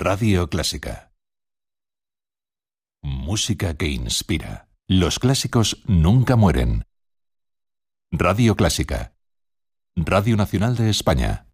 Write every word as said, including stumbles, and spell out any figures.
Radio Clásica. Música que inspira. Los clásicos nunca mueren. Radio Clásica. Radio Nacional de España.